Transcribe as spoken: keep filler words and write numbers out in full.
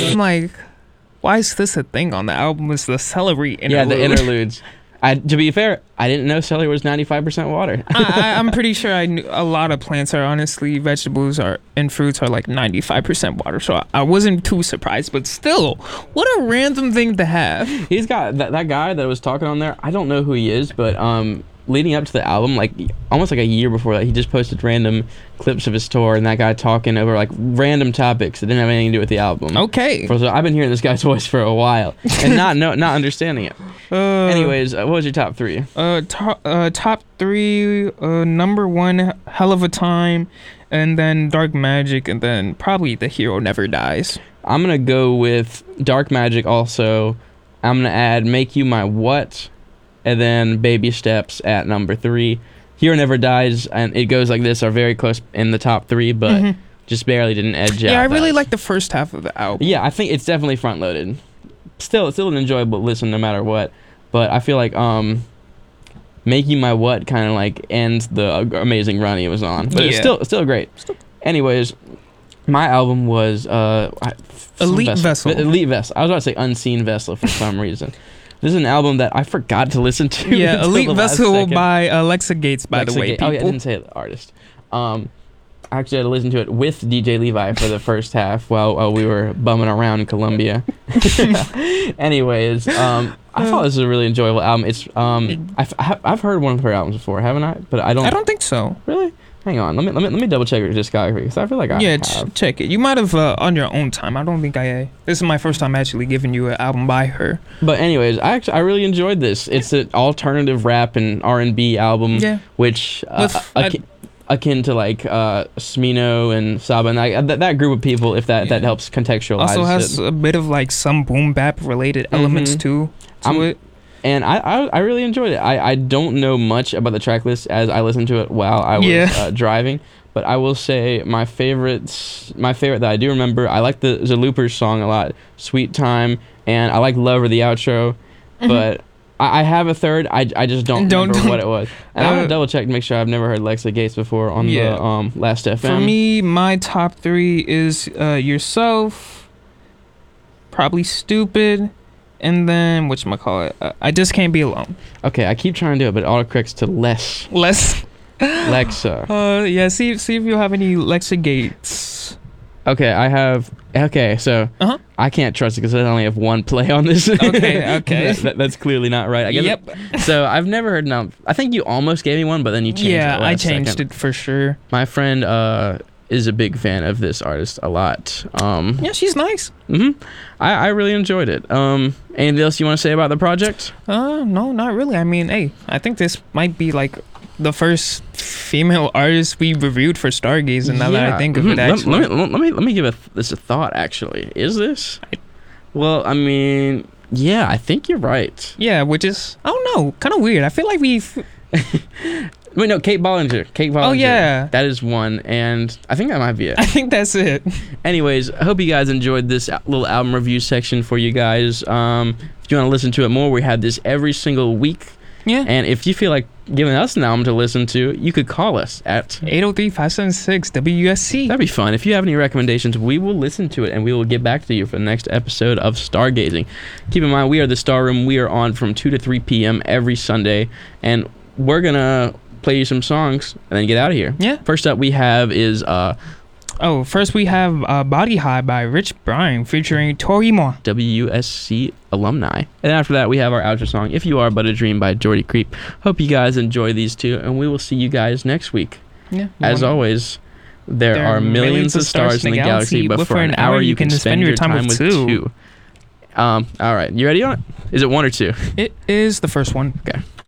I'm like, why is this a thing on the album? Is the celery interlude? Yeah, the interludes. I, to be fair, I didn't know celery was ninety-five percent water. I, I, I'm pretty sure I knew a lot of plants are honestly, vegetables are and fruits are like ninety-five percent water. So I, I wasn't too surprised, but still, what a random thing to have. He's got that, that guy that was talking on there. I don't know who he is, but um, leading up to the album, like almost like a year before that, he just posted random clips of his tour and that guy talking over like random topics that didn't have anything to do with the album. Okay. So I've been hearing this guy's voice for a while and not no, not understanding it. Uh, Anyways, uh, what was your top three? Uh, top uh, top three. Uh, number one, Hell of a Time, and then Dark Magic, and then probably The Hero Never Dies. I'm gonna go with Dark Magic. Also, I'm gonna add Make You My What, and then Baby Steps at number three. Hero Never Dies, and it goes like this, are very close in the top three, but mm-hmm. just barely didn't edge out. Yeah, I really that. like the first half of the album. Yeah, I think it's definitely front loaded. Still, it's still an enjoyable listen no matter what. But I feel like um, Make You My What kind of like ends the amazing run he was on. But yeah. it's still still great. Still. Anyways, my album was uh, Elite Vessel. Vessel. Elite Vessel. I was about to say Unseen Vessel for some reason. This is an album that I forgot to listen to. Yeah, Elite Vessel by Alexa Gates, by Alexa the way. Gates. Oh, yeah, I didn't say the artist. Um, I actually had to listen to it with D J Levi for the first half while, while we were bumming around Columbia. Anyways, um, I thought this was a really enjoyable album. It's um, I've I've heard one of her albums before, haven't I? But I don't. I don't think so. Really? Hang on. Let me let me let me double check her discography because I feel like I yeah have. Ch- check it. You might have uh, on your own time. I don't think I. Uh, this is my first time actually giving you an album by her. But anyways, I actually I really enjoyed this. It's an alternative rap and R and B album. Yeah. Which uh, With, akin, akin to like uh, Smino and Saba and I, that that group of people. If that, yeah. that helps contextualize. Also has it. a bit of like some boom bap related elements mm-hmm. too to I'm, it. And I, I, I really enjoyed it. I, I don't know much about the track list as I listened to it while I was yeah. uh, driving, but I will say my favorites, my favorite that I do remember, I like the Zaloopers song a lot, Sweet Time, and I like Lover, the outro, mm-hmm. but I, I have a third, I, I just don't, don't remember don't, what it was. And uh, I'm going to double check to make sure I've never heard Alexa Gates before on yeah. the um, Last F M. For me, my top three is uh, Yourself, probably Stupid, and then, whatchamacallit, uh, I Just Can't Be Alone. Okay, I keep trying to do it, but it autocorrects to less. Less. Lexa. Uh, yeah, see see if you have any Lexa Gates. Okay, I have... Okay, so uh-huh. I can't trust it because I only have one play on this. Okay, okay. that, that's clearly not right. I guess yep. It, so I've never heard... Now, I think you almost gave me one, but then you changed yeah, it. Yeah, I changed second. it for sure. My friend uh, is a big fan of this artist a lot. Um, yeah, she's nice. Mm-hmm. I, I really enjoyed it. Um, anything else you want to say about the project? Uh, no, not really. I mean, hey, I think this might be like the first female artist we reviewed for Stargazing. Now yeah. that I think of mm-hmm. it, actually. Let, let, me, let me let me give a, this a thought. Actually, is this? Well, I mean, yeah, I think you're right. Yeah, which is I don't know, kind of weird. I feel like we've. Wait, no, Kate Bollinger. Kate Bollinger. Oh, yeah. That is one, and I think that might be it. I think that's it. Anyways, I hope you guys enjoyed this little album review section for you guys. Um, if you want to listen to it more, we have this every single week. Yeah. And if you feel like giving us an album to listen to, you could call us at eight oh three, five seven six, W S C. That'd be fun. If you have any recommendations, we will listen to it, and we will get back to you for the next episode of Stargazing. Keep in mind, we are the Star Room. We are on from two to three p.m. every Sunday, and we're going to play you some songs and then get out of here. Yeah. First up we have is uh oh first we have uh Body High by Rich Brian featuring Torimo, W U S C alumni, and after that we have our outro song If You Are But a Dream by Jordy Creep. Hope you guys enjoy these two, and we will see you guys next week. Yeah. As always, there, there are millions, millions of stars in the galaxy, but for an hour you can spend your time, time with two. two. Um all right, you ready on it? Is it one or two? It is the first one. Okay.